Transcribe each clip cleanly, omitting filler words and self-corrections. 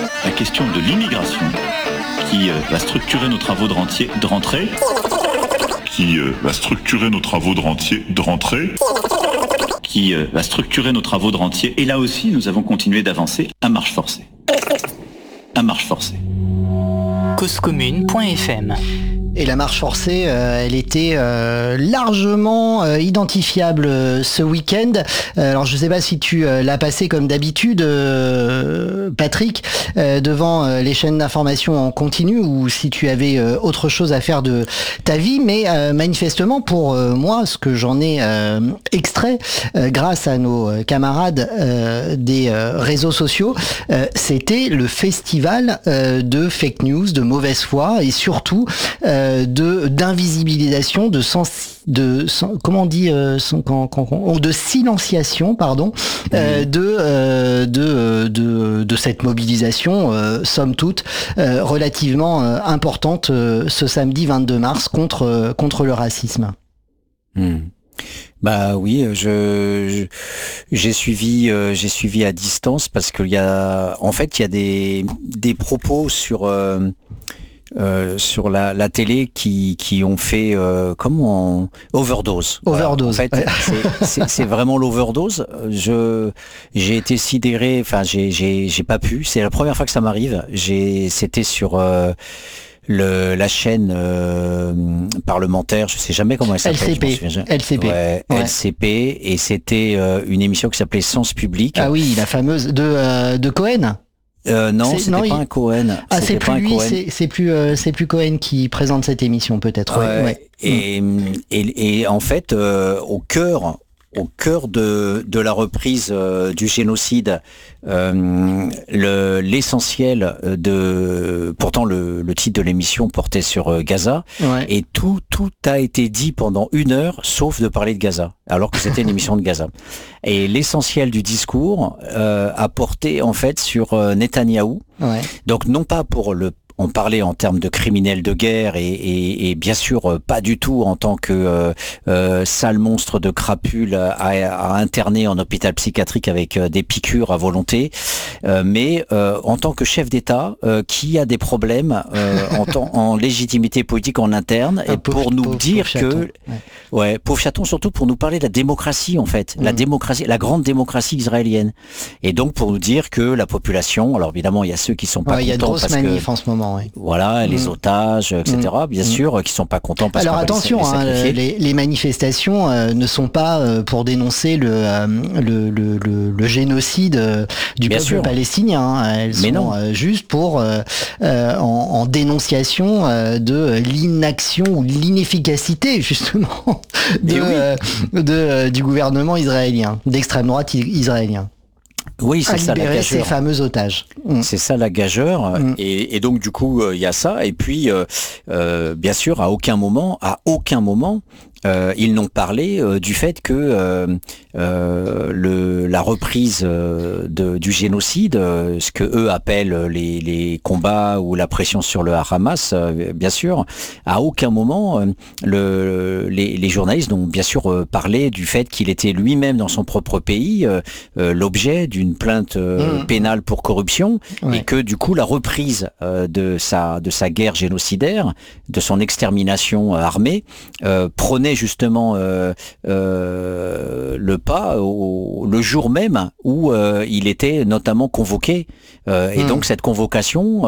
la question de l'immigration qui va structurer nos travaux de rentrée. Qui va structurer nos travaux de rentrée. Qui va structurer nos travaux de rentier. Et là aussi, nous avons continué d'avancer à marche forcée. À marche forcée. Causecommune.fm. Et la marche forcée, elle était largement identifiable ce week-end. Alors je ne sais pas si tu l'as passé comme d'habitude, Patrick, devant les chaînes d'information en continu ou si tu avais autre chose à faire de ta vie. Mais manifestement, pour moi, ce que j'en ai extrait grâce à nos camarades des réseaux sociaux, c'était le festival de fake news, de mauvaise foi et surtout d'invisibilisation, de silenciation, pardon, de cette mobilisation, somme toute, relativement importante ce samedi 22 mars contre le racisme. Bah oui, j'ai suivi à distance parce qu'il y a des propos sur la télé qui ont fait overdose. Overdose. En fait, c'est vraiment l'overdose. J'ai été sidéré. Enfin, j'ai pas pu. C'est la première fois que ça m'arrive. C'était sur la chaîne parlementaire, je sais jamais comment elle s'appelle. LCP. Ouais. LCP, et c'était une émission qui s'appelait Sens Public. Ah oui, la fameuse de Cohen. Non, c'était pas un Cohen. Ah, c'est plus lui, c'est plus Cohen qui présente cette émission, peut-être. Ouais. Et en fait, au cœur de la reprise du génocide, l'essentiel pourtant le titre de l'émission portait sur Gaza, et tout a été dit pendant 1 heure, sauf de parler de Gaza, alors que c'était une émission de Gaza. Et l'essentiel du discours a porté en fait sur Netanyahou. Donc non pas on parlait en termes de criminel de guerre et bien sûr pas du tout en tant que sale monstre de crapule à interner en hôpital psychiatrique avec des piqûres à volonté, mais en tant que chef d'État qui a des problèmes en légitimité politique en interne, et pour nous dire que pauvre chaton, surtout pour nous parler de la démocratie en fait, la démocratie, la grande démocratie israélienne, et donc pour nous dire que la population, alors évidemment il y a ceux qui sont pas contents, il y a de grosses manifs en ce moment. Voilà, les otages, etc. Bien sûr, qui sont pas contents parce alors attention, les manifestations ne sont pas pour dénoncer le génocide du peuple palestinien. Elles sont juste pour en dénonciation de l'inaction ou l'inefficacité justement du gouvernement israélien, d'extrême droite israélien. Oui, c'est ça la gageure. Ces fameux otages. C'est ça la gageure. Et donc du coup, il y a ça. Et puis, bien sûr, à aucun moment, ils n'ont parlé du fait que la reprise du génocide, ce que eux appellent les combats ou la pression sur le Hamas, bien sûr, à aucun moment les journalistes n'ont bien sûr parlé du fait qu'il était lui-même dans son propre pays l'objet d'une plainte pénale pour corruption, et que du coup la reprise de sa guerre génocidaire, de son extermination armée, prenait justement le pas le jour même où il était notamment convoqué, et donc cette convocation,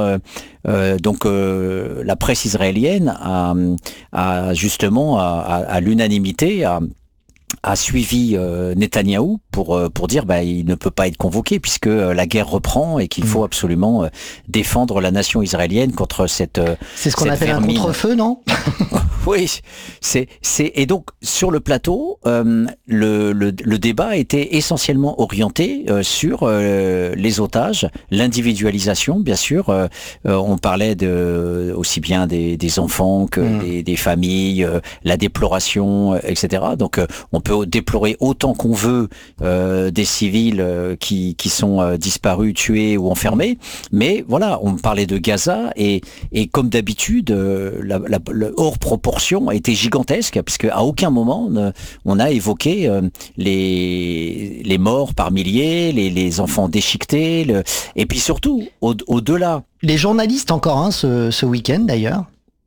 la presse israélienne a justement à l'unanimité a suivi Netanyahou pour dire il ne peut pas être convoqué puisque la guerre reprend et qu'il faut absolument défendre la nation israélienne contre cette c'est ce qu'on appelle un contre-feu, non? Oui, et donc sur le plateau, le débat était essentiellement orienté sur les otages, l'individualisation, bien sûr. On parlait aussi bien des enfants que des familles, la déploration, etc. Donc on peut peut déplorer autant qu'on veut des civils qui sont disparus, tués ou enfermés, mais voilà, on parlait de Gaza et comme d'habitude, le hors proportion a été gigantesque puisque à aucun moment on a évoqué les morts par milliers, les enfants déchiquetés, et puis surtout au-delà. Les journalistes encore ce week-end d'ailleurs.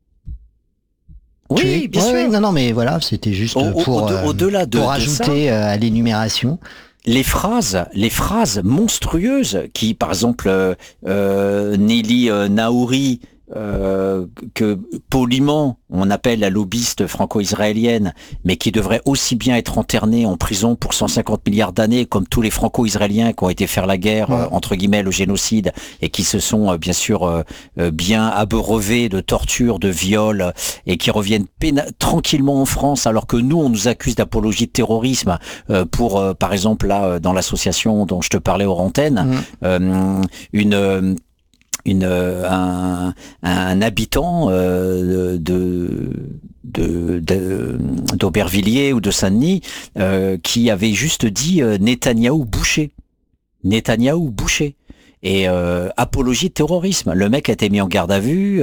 Oui, bien sûr. Non, mais voilà, c'était juste pour rajouter à l'énumération. Les phrases monstrueuses qui, par exemple, Nelly Naouri, que poliment on appelle la lobbyiste franco-israélienne, mais qui devrait aussi bien être internée en prison pour 150 milliards d'années, comme tous les franco-israéliens qui ont été faire la guerre, entre guillemets, le génocide, et qui se sont bien sûr bien abreuvés de torture, de viols, et qui reviennent tranquillement en France, alors que nous, on nous accuse d'apologie de terrorisme pour, par exemple, là, dans l'association dont je te parlais hors antenne, un habitant d'Aubervilliers ou de Saint-Denis qui avait juste dit Netanyahou boucher. Et apologie de terrorisme. Le mec a été mis en garde à vue,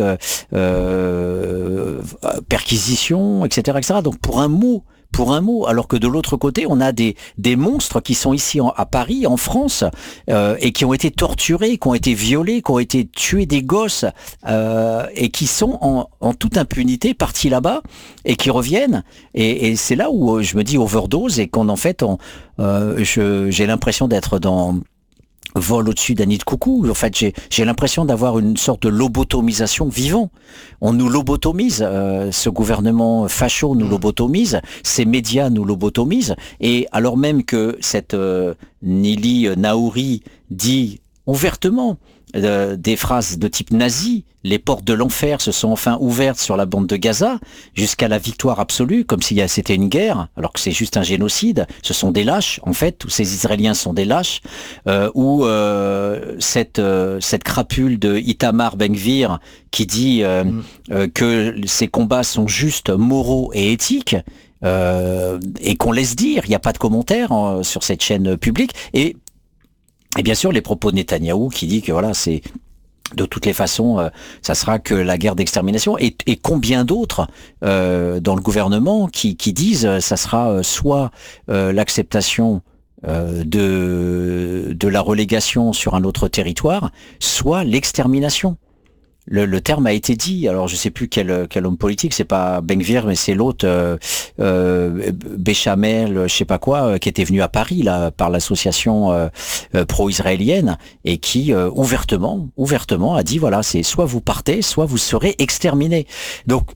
perquisition, etc., etc. Donc pour un mot, alors que de l'autre côté, on a des monstres qui sont ici à Paris, en France, et qui ont été torturés, qui ont été violés, qui ont été tués des gosses, et qui sont en toute impunité partis là-bas, et qui reviennent. Et c'est là où je me dis overdose, et qu'en fait, j'ai l'impression d'être dans vol au-dessus d'un nid de coucou. En fait, j'ai l'impression d'avoir une sorte de lobotomisation vivant. On nous lobotomise, ce gouvernement facho nous lobotomise, ces médias nous lobotomisent, et alors même que cette Nelly Naouri dit ouvertement des phrases de type nazi, les portes de l'enfer se sont enfin ouvertes sur la bande de Gaza, jusqu'à la victoire absolue, comme si c'était une guerre, alors que c'est juste un génocide. Ce sont des lâches, en fait, tous ces Israéliens sont des lâches, ou cette crapule de Itamar Ben-Gvir qui dit que ces combats sont justes, moraux et éthiques, et qu'on laisse dire, il n'y a pas de commentaires sur cette chaîne publique, et bien sûr, les propos de Netanyahou qui dit que voilà, c'est de toutes les façons, ça sera que la guerre d'extermination. Et combien d'autres dans le gouvernement qui disent ça sera soit l'acceptation de la relégation sur un autre territoire, soit l'extermination. Le terme a été dit. Alors je sais plus quel homme politique, c'est pas Ben-Gvir, mais c'est l'autre Béchamel, je sais pas quoi, qui était venu à Paris là par l'association pro-israélienne et qui ouvertement a dit voilà, c'est soit vous partez, soit vous serez exterminés. Donc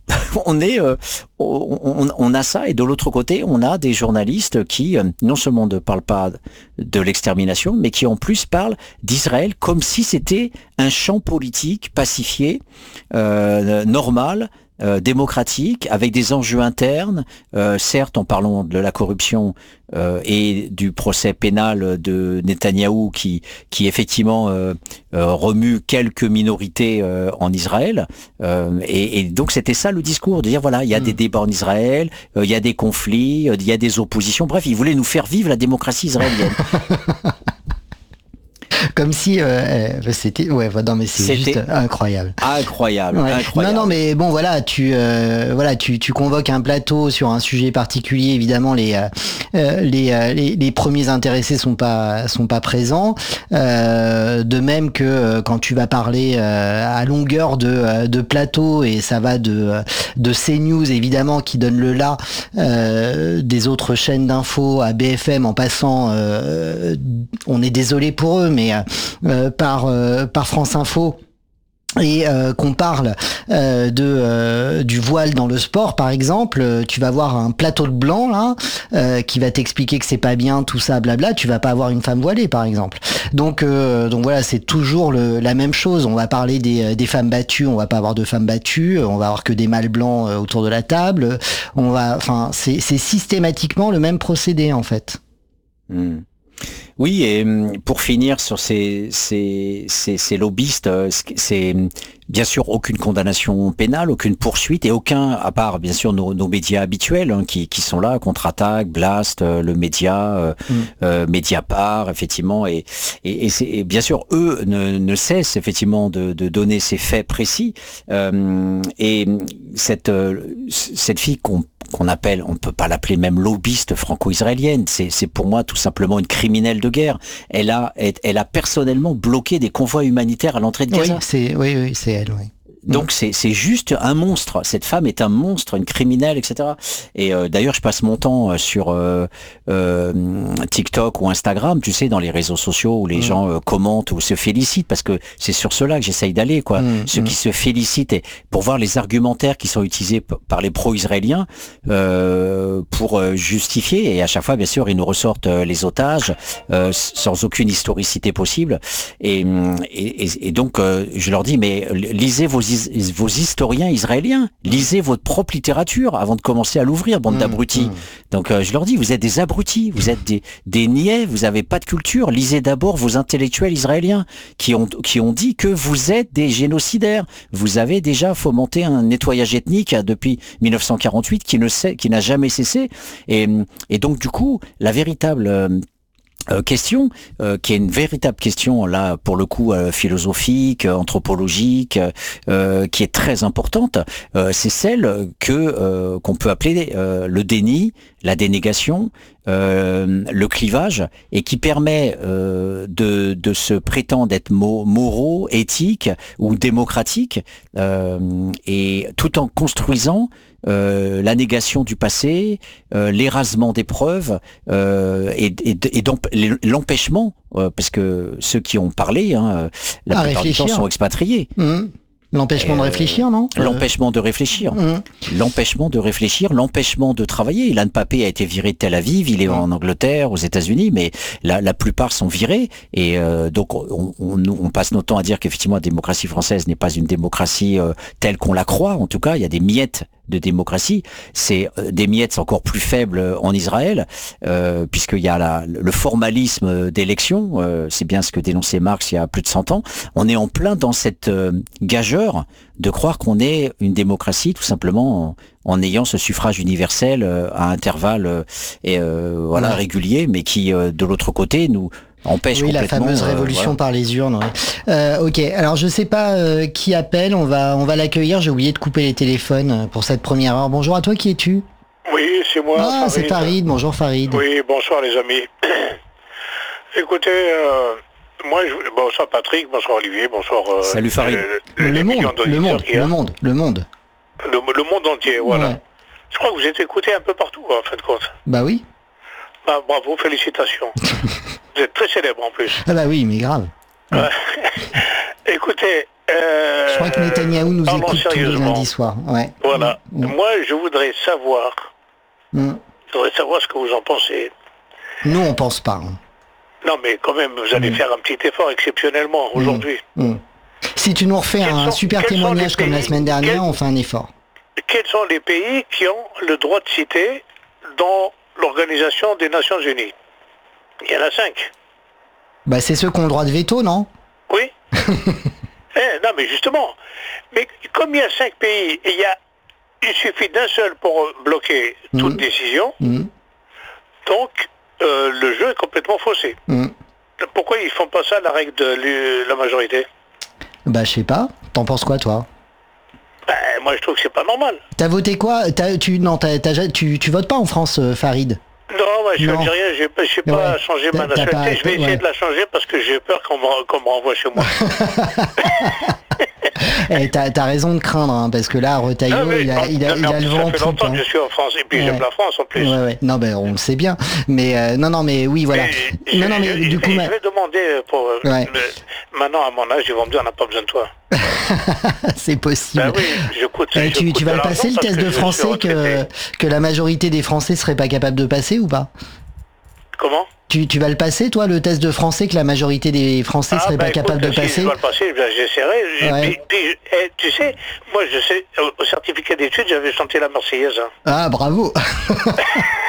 on a ça, et de l'autre côté on a des journalistes qui non seulement ne parlent pas de l'extermination, mais qui en plus parlent d'Israël comme si c'était un champ politique pacifié, normal, démocratique, avec des enjeux internes, certes en parlant de la corruption et du procès pénal de Netanyahou qui effectivement remue quelques minorités en Israël, et donc c'était ça le discours, de dire voilà, il y a des débats en Israël, il y a des conflits, il y a des oppositions, bref, il voulait nous faire vivre la démocratie israélienne. Comme si c'était non mais c'est juste incroyable. Non mais bon voilà, tu convoques un plateau sur un sujet particulier, évidemment les premiers intéressés sont pas présents, de même que quand tu vas parler à longueur de plateau, et ça va de CNews évidemment qui donne le là, des autres chaînes d'infos à BFM en passant, on est désolé pour eux, mais par France Info, et qu'on parle du voile dans le sport par exemple, tu vas voir un plateau de blanc là qui va t'expliquer que c'est pas bien, tout ça blabla, tu vas pas avoir une femme voilée par exemple. Donc voilà, c'est toujours la même chose. On va parler des femmes battues, on va pas avoir de femmes battues, on va avoir que des mâles blancs autour de la table. C'est systématiquement le même procédé en fait. Oui, et pour finir sur ces lobbyistes, c'est bien sûr aucune condamnation pénale, aucune poursuite et aucun, à part bien sûr nos médias habituels qui sont là, Contre-Attaque, Blast, le média, Mediapart, effectivement, et bien sûr eux ne cessent effectivement de donner ces faits précis, et cette fille qu'on appelle, on ne peut pas l'appeler même lobbyiste franco-israélienne, c'est pour moi tout simplement une criminelle de guerre. Elle a personnellement bloqué des convois humanitaires à l'entrée de Gaza. Oui, c'est elle, oui. Donc c'est juste un monstre. Cette femme est un monstre, une criminelle, etc. Et d'ailleurs, je passe mon temps sur TikTok ou Instagram, tu sais, dans les réseaux sociaux où les gens commentent ou se félicitent, parce que c'est sur cela que j'essaye d'aller, quoi. Ceux qui se félicitent, et pour voir les argumentaires qui sont utilisés par les pro-israéliens pour justifier. Et à chaque fois, bien sûr, ils nous ressortent les otages sans aucune historicité possible. Et donc, je leur dis, mais lisez vos historiens israéliens, lisez votre propre littérature avant de commencer à l'ouvrir, bande d'abrutis. Donc je leur dis, vous êtes des abrutis, vous êtes des niais, vous n'avez pas de culture. Lisez d'abord vos intellectuels israéliens qui ont dit que vous êtes des génocidaires. Vous avez déjà fomenté un nettoyage ethnique depuis 1948 qui n'a jamais cessé. Et donc du coup, la véritable question, qui est une véritable question là pour le coup philosophique, anthropologique, qui est très importante, c'est celle qu'on peut appeler le déni, la dénégation, le clivage, et qui permet de se prétendre être moraux, éthiques ou démocratiques, et tout en construisant la négation du passé, l'érasement des preuves, et l'empêchement, parce que ceux qui ont parlé, la plupart du temps sont expatriés. L'empêchement de réfléchir, non ? L'empêchement de réfléchir. L'empêchement de réfléchir, l'empêchement de travailler. Ilan Pappé a été viré de Tel Aviv, il est en Angleterre, aux États-Unis, mais la plupart sont virés. Et donc on passe notre temps à dire qu'effectivement la démocratie française n'est pas une démocratie telle qu'on la croit. En tout cas, il y a des miettes de démocratie. C'est des miettes encore plus faibles en Israël, puisqu'il y a le formalisme d'élection. C'est bien ce que dénonçait Marx il y a plus de 100 ans. On est en plein dans cette gageure de croire qu'on est une démocratie tout simplement en ayant ce suffrage universel à intervalles réguliers, mais qui de l'autre côté nous empêche complètement. La fameuse révolution par les urnes. Ouais. Ok, alors je sais pas qui appelle, on va l'accueillir. J'ai oublié de couper les téléphones pour cette première heure. Bonjour à toi, qui es-tu ? Oui, c'est moi. Ah, c'est Farid. Bonjour Farid. Oui, bonsoir les amis. Écoutez, bonsoir Patrick, bonsoir Olivier, bonsoir. Salut Farid. Le monde entier, voilà. Ouais. Je crois que vous êtes écouté un peu partout, en fin de compte. Bah oui. Bah, bravo, félicitations. Vous êtes très célèbre en plus. Ah bah oui, mais grave. Ouais. Écoutez, je crois que Netanyahou nous écoute tous les lundis soirs. Ouais. Voilà. Moi, je voudrais savoir. Ce que vous en pensez. Nous, on pense pas. Non, mais quand même, vous allez faire un petit effort exceptionnellement aujourd'hui. Si tu nous refais un super témoignage comme la semaine dernière, on fait un effort. Quels sont les pays qui ont le droit de citer dans l'Organisation des Nations Unies? Il y en a 5. Bah, c'est ceux qui ont le droit de veto, non? Oui. Non, mais justement. Mais comme il y a 5 pays, et il suffit d'un seul pour bloquer toute décision, donc le jeu est complètement faussé. Pourquoi ils font pas ça, la règle de la majorité? Bah, je sais pas. T'en penses quoi, toi? Moi, je trouve que c'est pas normal. T'as voté quoi? Tu votes pas en France, Farid? Non, moi, je suis algérien, j'ai pas changé ma nationalité. Je vais essayer de la changer parce que j'ai peur qu'on me renvoie chez moi. T'as raison de craindre, hein, parce que là, Retailleau, il a le vent en poupe. Ça fait longtemps que je suis en France, et puis j'aime la France en plus. Non, ben on le sait bien. Mais mais oui, voilà. Je vais demander pour... Maintenant, à mon âge, ils vont me dire, on n'a pas besoin de toi. C'est possible. Ben oui, tu vas le passer, le test de français que la majorité des Français seraient pas capables de passer ou pas? Comment? Tu vas le passer, toi, le test de français que la majorité des Français seraient pas capables de passer? Si je dois le passer, j'essaierai. Ouais. Puis, tu sais, moi, au certificat d'études, j'avais chanté la Marseillaise. Hein. Ah, bravo.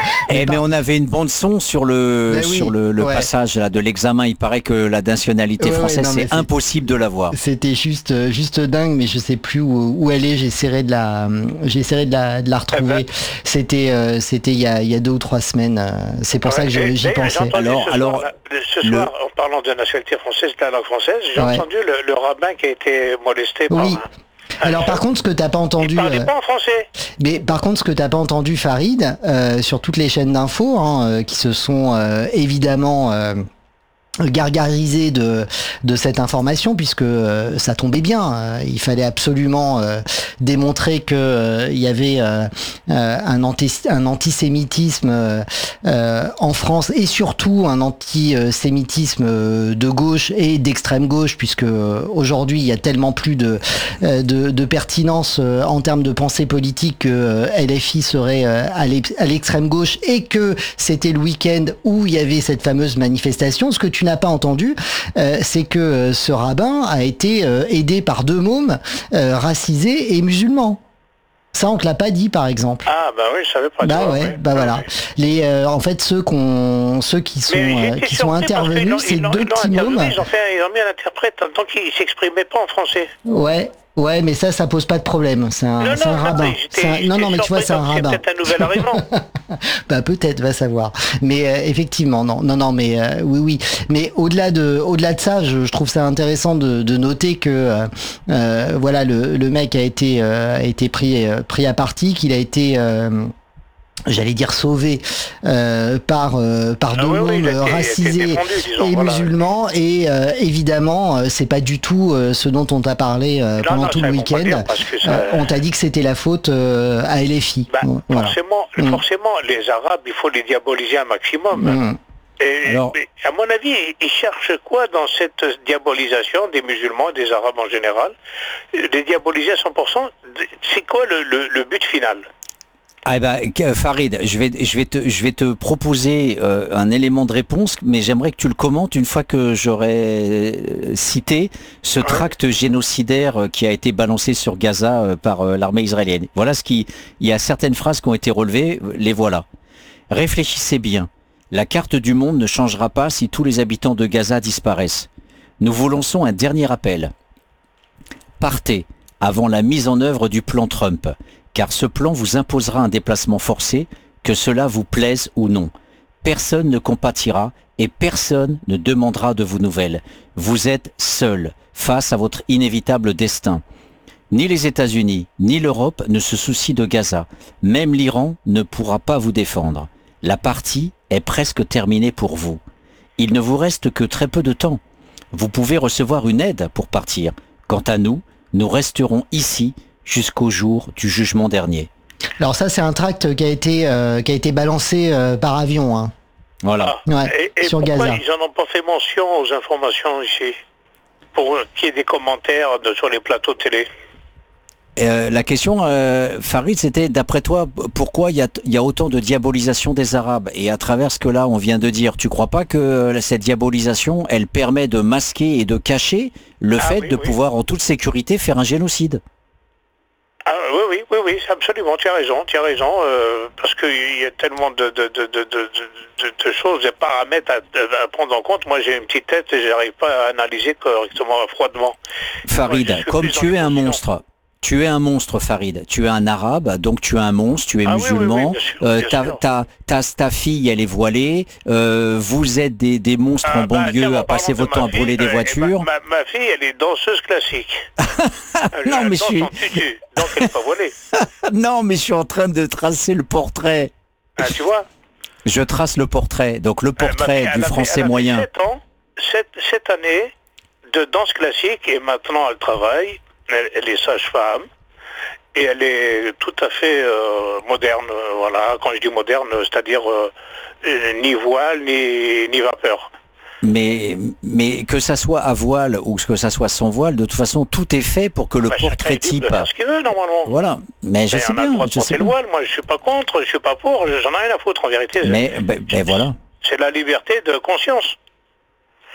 Mais on avait une bande son sur le passage là, de l'examen. Il paraît que la nationalité française, c'est impossible de l'avoir. C'était juste dingue, mais je sais plus où elle est. J'essaierai de la retrouver. C'était il y a 2 ou 3 semaines. C'est pour ça que j'y pensais. Ce soir, en parlant de nationalité française, de la langue française, j'ai entendu le rabbin qui a été molesté par... Alors par contre, ce que t'as pas entendu, il parlait pas en français. Mais par contre, ce que t'as pas entendu, Farid, sur toutes les chaînes d'infos, qui se sont évidemment gargarisé de cette information, puisque ça tombait bien. Il fallait absolument démontrer que il y avait un antisémitisme en France, et surtout un antisémitisme de gauche et d'extrême gauche, puisque aujourd'hui il y a tellement plus de pertinence en termes de pensée politique que LFI serait à l'extrême gauche, et que c'était le week-end où il y avait cette fameuse manifestation. Ce que tu n'as pas entendu, c'est que ce rabbin a été aidé par 2 mômes racisés et musulmans. Ça, on te l'a pas dit, par exemple. Ah, bah oui, je savais pas. Voilà. En fait, ceux qui sont intervenus, c'est 2 petits mômes. Ils ont mis un interprète tant qu'il s'exprimait pas en français. Ouais, mais ça pose pas de problème. C'est un rabbin. Mais tu vois, c'est un rabbin. C'est peut-être un nouvel arrivant. Bah peut-être, va savoir. Mais effectivement, mais oui. Mais au-delà de ça, je trouve ça intéressant de noter que le mec a été pris à partie, qu'il a été j'allais dire sauvé par 2 mômes racisés et musulmans, et évidemment c'est pas du tout ce dont on t'a parlé pendant tout le week-end. On t'a dit que c'était la faute à LFI. Forcément, les Arabes, il faut les diaboliser un maximum. Alors, à mon avis, ils cherchent quoi dans cette diabolisation des musulmans, des Arabes en général? Les diaboliser à 100%, c'est quoi le but final? Farid, je vais te proposer un élément de réponse, mais j'aimerais que tu le commentes une fois que j'aurai cité ce tract génocidaire qui a été balancé sur Gaza par l'armée israélienne. Voilà il y a certaines phrases qui ont été relevées, les voilà. Réfléchissez bien. La carte du monde ne changera pas si tous les habitants de Gaza disparaissent. Nous vous lançons un dernier appel. Partez avant la mise en œuvre du plan Trump, car ce plan vous imposera un déplacement forcé, que cela vous plaise ou non. Personne ne compatira et personne ne demandera de vos nouvelles. Vous êtes seul face à votre inévitable destin. Ni les États-Unis, ni l'Europe ne se soucient de Gaza. Même l'Iran ne pourra pas vous défendre. La partie est presque terminée pour vous. Il ne vous reste que très peu de temps. Vous pouvez recevoir une aide pour partir. Quant à nous, nous resterons ici jusqu'au jour du jugement dernier. Alors ça, c'est un tract qui a été balancé par avion. Hein. Voilà. Et sur pourquoi Gaza. Ils n'en ont pas fait mention aux informations ici, pour qu'il y ait des commentaires sur les plateaux de télé? La question, Farid, c'était, d'après toi, pourquoi il y a autant de diabolisation des Arabes? Et à travers ce que là on vient de dire, tu crois pas que cette diabolisation, elle permet de masquer et de cacher le fait de pouvoir en toute sécurité faire un génocide? Oui, absolument, tu as raison, parce qu'il y a tellement de choses, de paramètres à prendre en compte. Moi, j'ai une petite tête et j'arrive pas à analyser correctement, froidement. Farid, comme tu es un monstre, Farid. Tu es un arabe, donc tu es un monstre, tu es musulman. Bien sûr. Ta fille, elle est voilée. Vous êtes des monstres en banlieue à passer votre temps à brûler des voitures. Ma fille, elle est danseuse classique. Non, mais donc elle n'est pas voilée. Non, mais je suis en train de tracer le portrait. Tu vois? Je trace le portrait. Donc le portrait du français moyen. 7 ans, cette année de danse classique, et maintenant elle travaille. Elle est sage-femme et elle est tout à fait moderne. Voilà, quand je dis moderne, c'est-à-dire ni voile ni vapeur. Mais que ça soit à voile ou que ça soit sans voile, de toute façon, tout est fait pour que le portrait type. Ce qu'il veut normalement. Voilà. Mais je sais bien. Je sais le voile. Moi, je suis pas contre, je suis pas pour. J'en ai rien à foutre en vérité. Mais voilà. C'est la liberté de conscience.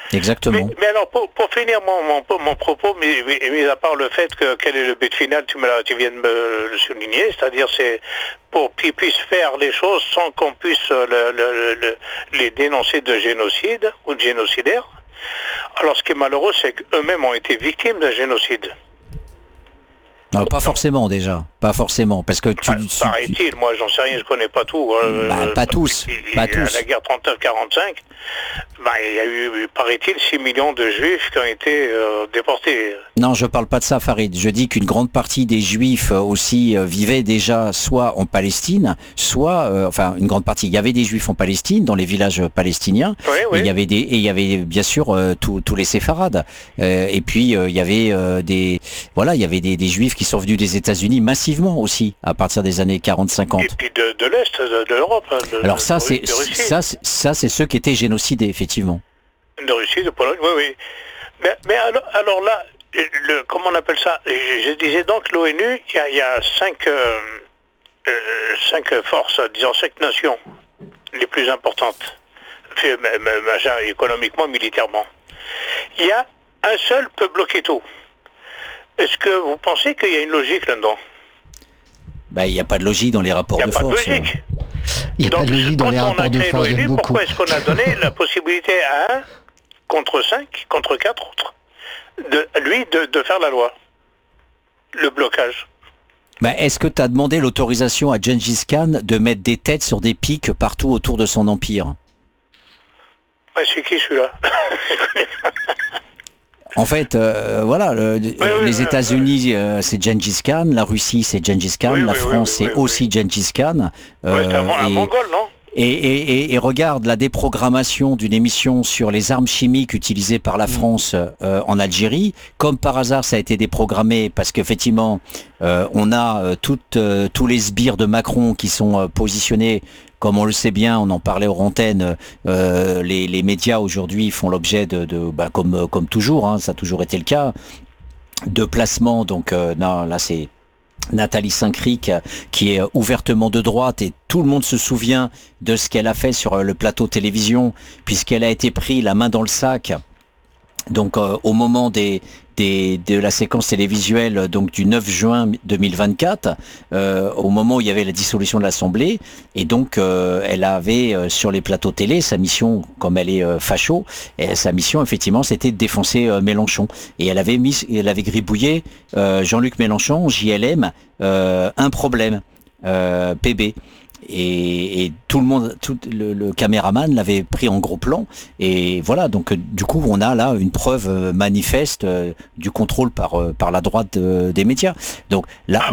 Exactement. Mais alors, pour finir mon propos, mis à part le fait que quel est le but final, tu viens de me le souligner, c'est-à-dire c'est pour qu'ils puissent faire les choses sans qu'on puisse les dénoncer de génocide ou de génocidaires. Alors ce qui est malheureux, c'est qu'eux-mêmes ont été victimes d'un génocide. Non, pas forcément déjà, pas forcément, parce que paraît-il, moi j'en sais rien, je connais pas tout. Pas tous. À la guerre 39-45, il y a eu, paraît-il, 6 millions de juifs qui ont été déportés. Non, je parle pas de ça, Farid. Je dis qu'une grande partie des juifs aussi vivaient déjà soit en Palestine, soit, une grande partie. Il y avait des juifs en Palestine, dans les villages palestiniens. Oui, oui. Et il y avait bien sûr tous les séfarades. Et puis il y avait des juifs qui sont venus des États-Unis massivement aussi à partir des années 40-50. Et puis de l'Est, de l'Europe. Alors ça, c'est ceux qui étaient génocidés, effectivement. De Russie, de Pologne, oui. Mais alors là, comment on appelle ça? Je disais donc l'ONU, il y a 5 forces, disons 5 nations les plus importantes, économiquement, militairement. Il y a un seul peut bloquer tout. Est-ce que vous pensez qu'il y a une logique là-dedans? Il n'y a pas de logique dans les rapports de force. Il n'y a pas de logique dans les rapports de force, j'aime beaucoup. Pourquoi est-ce qu'on a donné la possibilité à 1 contre 5, contre 4 autres, de faire la loi? Le blocage. Est-ce que tu as demandé l'autorisation à Gengis Khan de mettre des têtes sur des pics partout autour de son empire? C'est qui celui-là? En fait, les États-Unis, c'est Gengis Khan, la Russie, c'est Gengis Khan, la France, c'est aussi Gengis Khan. C'est un Mongol, non? Et regarde la déprogrammation d'une émission sur les armes chimiques utilisées par la France en Algérie. Comme par hasard, ça a été déprogrammé parce qu'effectivement, on a tous les sbires de Macron qui sont positionnés. Comme on le sait bien, on en parlait aux antennes, les médias aujourd'hui font l'objet comme toujours, ça a toujours été le cas, de placements. Donc là c'est Nathalie Saint-Cric qui est ouvertement de droite et tout le monde se souvient de ce qu'elle a fait sur le plateau télévision puisqu'elle a été prise la main dans le sac. Donc au moment de la séquence télévisuelle donc du 9 juin 2024, au moment où il y avait la dissolution de l'Assemblée, et donc elle avait sur les plateaux télé sa mission, comme elle est facho, et sa mission effectivement c'était de défoncer Mélenchon, et elle avait gribouillé Jean-Luc Mélenchon, JLM, un problème, PB. Et tout le monde, le caméraman l'avait pris en gros plan, et voilà, donc du coup on a là une preuve manifeste du contrôle par la droite des médias. Donc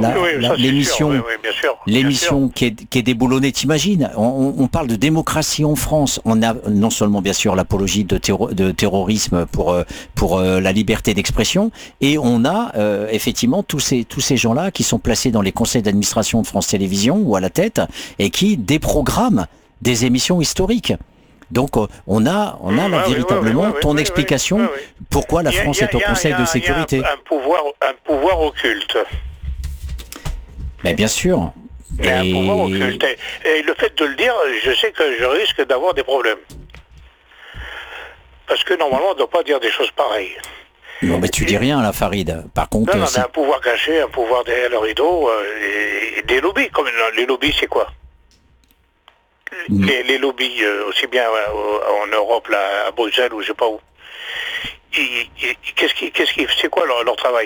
l'émission qui est déboulonnée, t'imagines, on parle de démocratie en France, on a non seulement bien sûr l'apologie de terrorisme pour la liberté d'expression, et on a effectivement tous ces gens-là qui sont placés dans les conseils d'administration de France Télévisions ou à la tête, et qui déprogramme des émissions historiques. Donc on a là véritablement ton explication pourquoi la France est au Conseil de sécurité. Il y a un pouvoir occulte. Mais bien sûr. Un pouvoir occulte. Et le fait de le dire, je sais que je risque d'avoir des problèmes. Parce que normalement on ne doit pas dire des choses pareilles. Non, mais tu dis rien là, Farid. Par contre, mais un pouvoir caché, un pouvoir derrière le rideau, et des lobbies. Comme les lobbies, c'est quoi? Les lobbies, aussi bien en Europe, là, à Bruxelles ou je sais pas où. C'est quoi leur travail?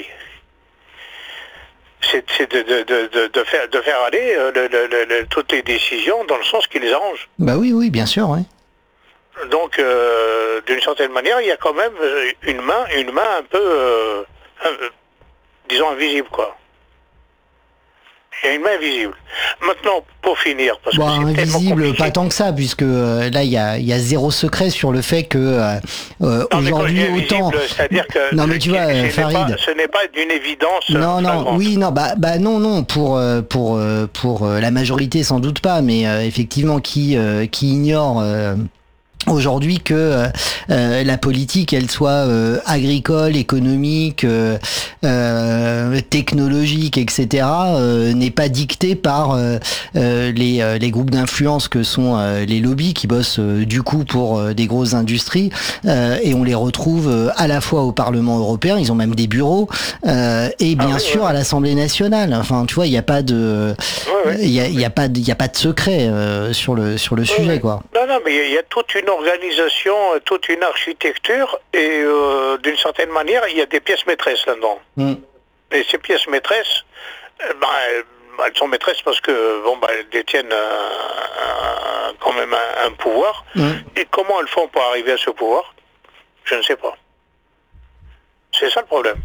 C'est de faire aller toutes les décisions dans le sens qui les arrange. Oui, bien sûr, oui. Donc, d'une certaine manière, il y a quand même une main un peu, disons, invisible, quoi. Il y a une main invisible. Maintenant, pour finir, parce que c'est invisible, pas tant que ça, puisque là, il y a zéro secret sur le fait que aujourd'hui autant. C'est-à-dire que non, mais tu vois, Farid, ce n'est pas d'une évidence. Non. Pour la majorité, sans doute pas, mais effectivement, qui ignore. Aujourd'hui que la politique, elle soit agricole, économique, technologique, etc., n'est pas dictée par les groupes d'influence que sont les lobbies qui bossent du coup pour des grosses industries, et on les retrouve à la fois au Parlement européen, ils ont même des bureaux, et bien sûr à l'Assemblée nationale. Enfin, tu vois, il n'y a pas de, il y a pas de secret sur le sujet, quoi. Non, mais il y a toute une organisation, toute une architecture, et d'une certaine manière, il y a des pièces maîtresses là-dedans. Et ces pièces maîtresses, elles sont maîtresses parce que elles détiennent quand même un pouvoir. Et comment elles font pour arriver à ce pouvoir? Je ne sais pas. C'est ça le problème.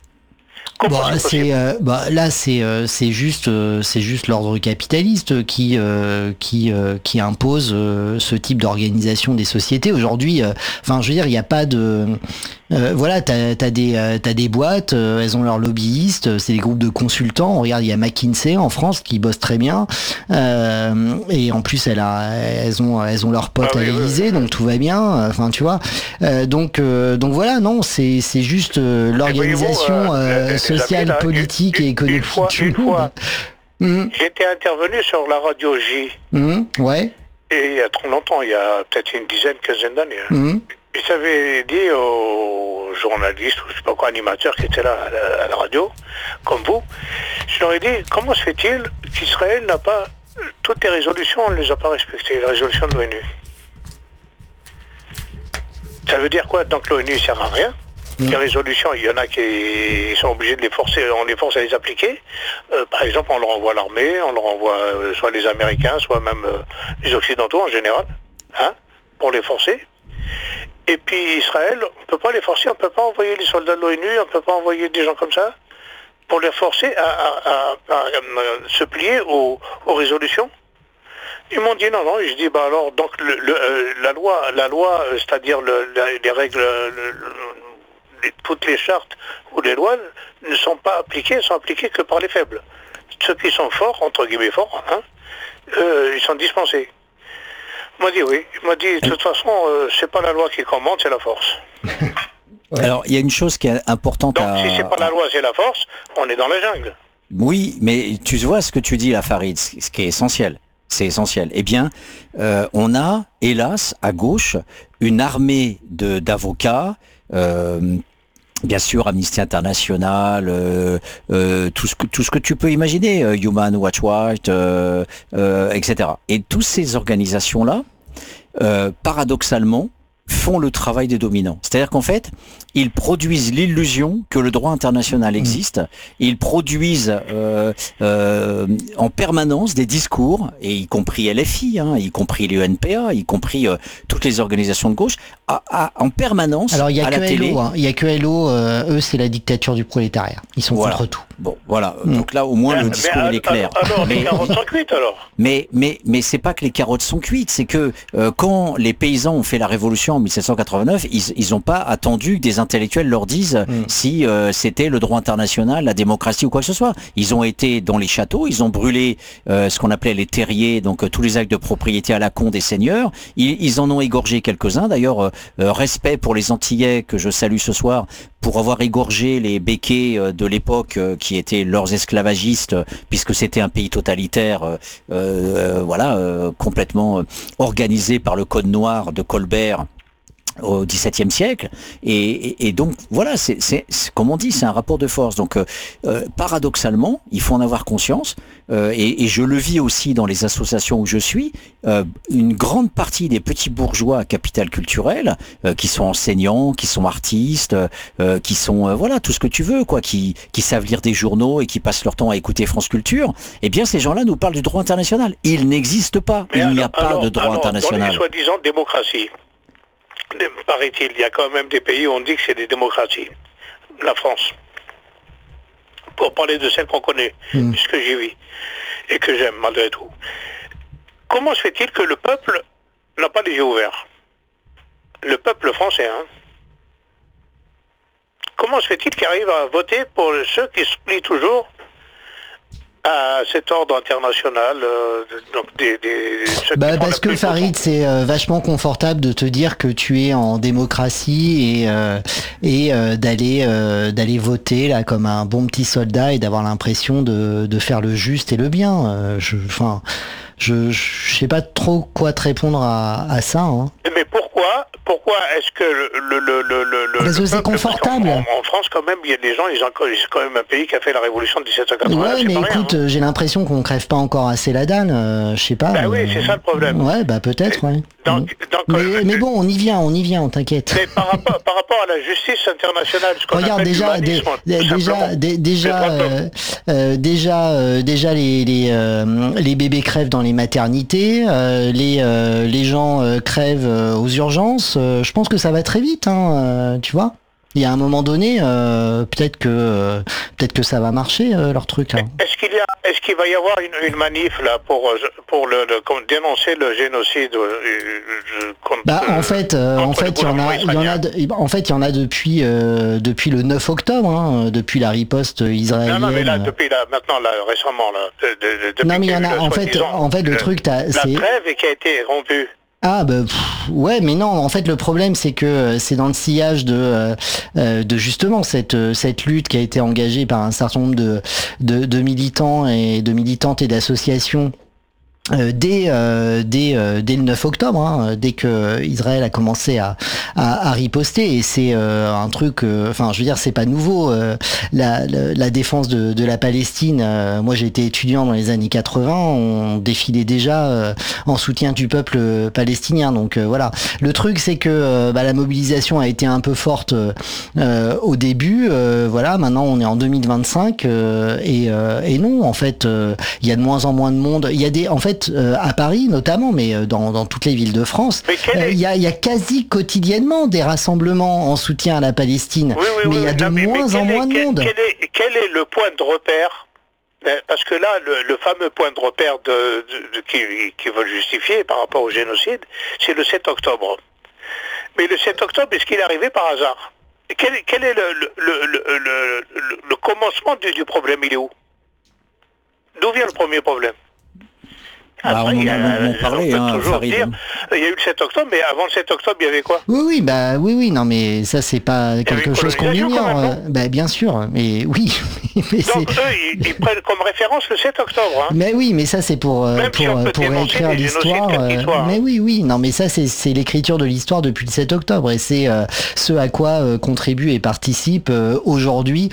C'est juste l'ordre capitaliste qui impose ce type d'organisation des sociétés aujourd'hui. Enfin, je veux dire, il n'y a pas de t'as des boîtes, elles ont leurs lobbyistes, c'est des groupes de consultants. Regarde, il y a McKinsey en France qui bosse très bien, et en plus elles ont leurs potes à l'Élysée, donc tout va bien. Enfin, tu vois, donc voilà, non, c'est juste l'organisation sociale, politique et économique. Une fois, j'étais intervenu sur la radio J. Ouais. Et il y a trop longtemps, il y a peut-être une quinzaine d'années. Et j'avais dit aux journalistes, ou je sais pas quoi, animateurs qui étaient là à la radio, comme vous, je leur ai dit, comment se fait-il qu'Israël n'a pas, toutes les résolutions, on ne les a pas respectées, les résolutions de l'ONU. Ça veut dire quoi? Donc l'ONU ne sert à rien. Les résolutions, il y en a qui sont obligés de les forcer, on les force à les appliquer. Par exemple, on leur envoie l'armée, on leur envoie soit les Américains, soit même les Occidentaux en général, pour les forcer. Et puis Israël, on ne peut pas les forcer, on ne peut pas envoyer les soldats de l'ONU, on ne peut pas envoyer des gens comme ça pour les forcer à se plier aux résolutions. Ils m'ont dit non. Je dis alors donc la loi, c'est-à-dire les règles, toutes les chartes ou les lois ne sont pas appliquées, sont appliquées que par les faibles. Ceux qui sont forts, entre guillemets forts, ils sont dispensés. Il m'a dit oui. Il m'a dit de toute façon, c'est pas la loi qui commande, c'est la force. Alors, il y a une chose qui est importante. Donc, si c'est pas la loi, c'est la force, on est dans la jungle. Oui, mais tu vois ce que tu dis là, Farid, ce qui est essentiel. C'est essentiel. Eh bien, on a, hélas, à gauche, une armée d'avocats, bien sûr, Amnesty International, tout ce que tu peux imaginer, Human Rights Watch, etc. Et toutes ces organisations-là, paradoxalement, font le travail des dominants. C'est-à-dire qu'en fait, ils produisent l'illusion que le droit international existe. Ils produisent en permanence des discours, et y compris LFI, y compris l'UNPA, y compris toutes les organisations de gauche, en permanence. Alors il y a à la télé. Il y a que LO, eux c'est la dictature du prolétariat. Ils sont contre tout. Bon, voilà. Donc là, au moins, le discours il est clair. Alors les carottes sont cuites alors. Mais c'est pas que les carottes sont cuites, c'est que quand les paysans ont fait la révolution en 1789, ils n'ont pas attendu que des intellectuels leur disent si c'était le droit international, la démocratie ou quoi que ce soit. Ils ont été dans les châteaux, ils ont brûlé ce qu'on appelait les terriers, donc tous les actes de propriété à la con des seigneurs. Ils en ont égorgé quelques-uns. D'ailleurs, respect pour les Antillais que je salue ce soir pour avoir égorgé les béquets de l'époque qui étaient leurs esclavagistes, puisque c'était un pays totalitaire, complètement organisé par le Code noir de Colbert au XVIIe siècle, et donc voilà, c'est comme on dit, c'est un rapport de force. Donc paradoxalement, il faut en avoir conscience, et je le vis aussi dans les associations où je suis. Une grande partie des petits bourgeois à capital culturel, qui sont enseignants, qui sont artistes, qui sont tout ce que tu veux, quoi, qui savent lire des journaux et qui passent leur temps à écouter France Culture. Eh bien, ces gens-là nous parlent du droit international. Il n'existe pas. Il n'y a pas de droit international. Dans les soi-disant démocraties, paraît-il, il y a quand même des pays où on dit que c'est des démocraties. La France. Pour parler de celle qu'on connaît, puisque j'y vis, et que j'aime malgré tout. Comment se fait-il que le peuple n'a pas les yeux ouverts? Le peuple français, Comment se fait-il qu'il arrive à voter pour ceux qui se plient toujours à cet ordre international parce que Farid, c'est vachement confortable de te dire que tu es en démocratie et d'aller voter là comme un bon petit soldat et d'avoir l'impression de faire le juste et le bien. Je sais pas trop quoi te répondre à ça. Hein. Mais pourquoi est-ce que parce que c'est confortable. En France, quand même, il y a des gens, c'est quand même un pays qui a fait la révolution de 1789. Ouais, mais écoute, j'ai l'impression qu'on crève pas encore assez la dalle. Je sais pas. Bah oui, c'est ça le problème. Ouais, bah peut-être, ouais. Mais bon, on y vient, t'inquiète. Mais par rapport à la justice internationale, ce qu'on regarde déjà les bébés crèvent dans les maternités, les gens crèvent aux urgences. Je pense que ça va très vite, hein, tu vois. Il y a un moment donné, peut-être que ça va marcher leur truc là. Est-ce qu'il va y avoir une manif là pour dénoncer le génocide en fait, il y en a depuis le 9 octobre, hein, depuis la riposte israélienne. Non, mais là, récemment là. Non, mais il y en a. En fait, le truc, la trêve qui a été rompue. Ah ouais, mais non, en fait le problème c'est que c'est dans le sillage de justement cette lutte qui a été engagée par un certain nombre de militants et de militantes et d'associations dès le 9 octobre, hein, dès que Israël a commencé à riposter, et c'est un truc, je veux dire, c'est pas nouveau. La défense de la Palestine, moi j'ai été étudiant dans les années 80, on défilait déjà en soutien du peuple palestinien. Donc voilà. Le truc c'est que la mobilisation a été un peu forte au début. Voilà, maintenant on est en 2025 et non, en fait, il y a de moins en moins de monde. Il y a à Paris notamment, mais dans toutes les villes de France, il y a quasi quotidiennement des rassemblements en soutien à la Palestine. Mais il y a de moins en moins de monde. Quel est le point de repère? Parce que là, le fameux point de repère qui veulent justifier par rapport au génocide, c'est le 7 octobre. Mais le 7 octobre, est-ce qu'il est arrivé par hasard? Quel est le commencement du problème? Il est où? D'où vient le premier problème? On en parlait, Farid. Il y a eu le 7 octobre, mais avant le 7 octobre, il y avait quoi? Oui, non, mais ça, c'est pas quelque chose qu'on ignore. Bien sûr, mais oui. Mais donc, eux, ils prennent comme référence le 7 octobre. Hein. Mais oui, mais ça, c'est pour écrire l'histoire. Mais oui, non, mais ça, c'est l'écriture de l'histoire depuis le 7 octobre, et c'est ce à quoi contribuent et participent aujourd'hui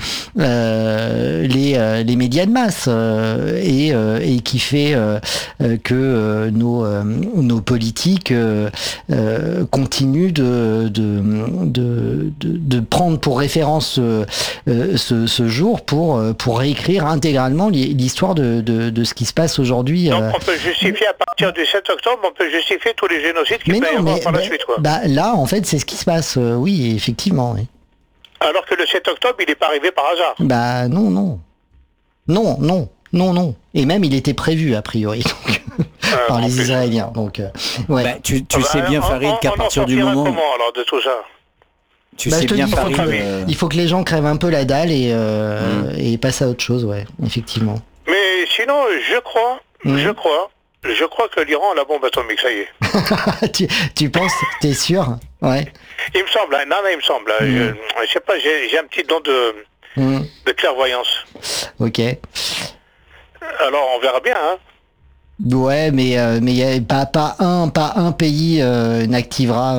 les médias de masse, et qui fait que nos politiques continuent de prendre pour référence ce jour pour réécrire intégralement l'histoire de ce qui se passe aujourd'hui. Donc on peut justifier à partir du 7 octobre, on peut justifier tous les génocides qu'il peut y avoir par la suite, quoi. Là, en fait, c'est ce qui se passe, oui, effectivement. Oui. Alors que le 7 octobre, il n'est pas arrivé par hasard. Non. Et même, il était prévu, a priori, donc, par les Israéliens. Donc, ouais. Tu sais bien, Farid, qu'à partir du moment... comment, alors, de tout ça? Il faut que les gens crèvent un peu la dalle et passent à autre chose, ouais, effectivement. Mais sinon, je crois que l'Iran a la bombe atomique, ça y est. tu penses? T'es sûr? Ouais. Il me semble. Je sais pas, j'ai un petit don de clairvoyance. Ok. Alors, on verra bien, hein. Ouais, mais y a pas un pays n'activera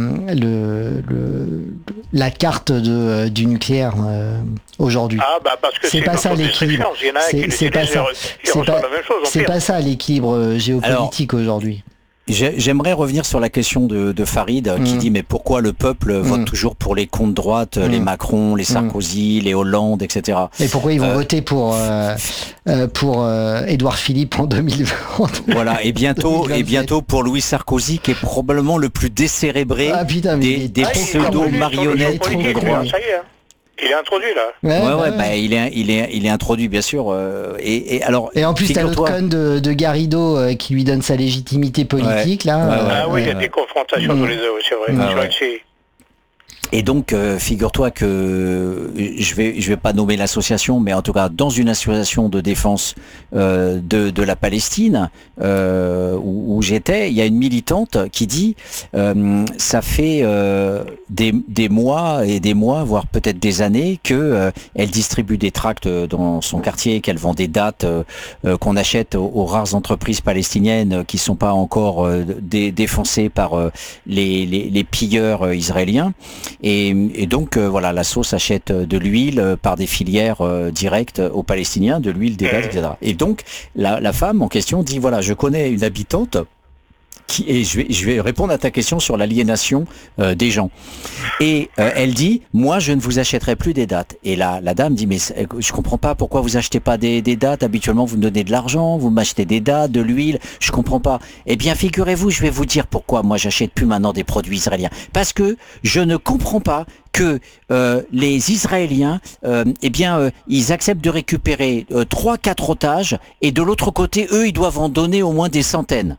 la carte du nucléaire aujourd'hui. Ah parce que c'est pas ça l'équilibre. C'est pas ça l'équilibre géopolitique aujourd'hui. J'aimerais revenir sur la question de Farid qui dit mais pourquoi le peuple vote toujours pour les comptes droite, les Macron, les Sarkozy, les Hollande, etc. Et pourquoi ils vont voter pour Édouard Philippe en 2020? Voilà, et bientôt pour Louis Sarkozy qui est probablement le plus décérébré des pseudo-marionnettes de droite. Ça y est, hein. Il est introduit là. Il est introduit bien sûr. Et en plus t'as l'autre conne de Garrido qui lui donne sa légitimité politique là. Il y a des confrontations tous les deux, c'est vrai. Et donc, figure-toi que je vais pas nommer l'association, mais en tout cas dans une association de défense de la Palestine où j'étais, il y a une militante qui dit ça fait des mois et des mois, voire peut-être des années, que elle distribue des tracts dans son quartier, qu'elle vend des dates qu'on achète aux rares entreprises palestiniennes qui sont pas encore défoncées par les pilleurs israéliens. Et donc, voilà, la sauce achète de l'huile par des filières directes aux Palestiniens, de l'huile, des dates, etc. Et donc, la femme en question dit, voilà, je connais une habitante et je vais répondre à ta question sur l'aliénation des gens. Et elle dit, moi, je ne vous achèterai plus des dates. Et la dame dit, mais je comprends pas pourquoi vous achetez pas des dates. Habituellement, vous me donnez de l'argent, vous m'achetez des dates, de l'huile. Je comprends pas. Eh bien, figurez-vous, je vais vous dire pourquoi moi, j'achète plus maintenant des produits israéliens. Parce que je ne comprends pas que les Israéliens, ils acceptent de récupérer 3-4 otages et de l'autre côté, eux, ils doivent en donner au moins des centaines.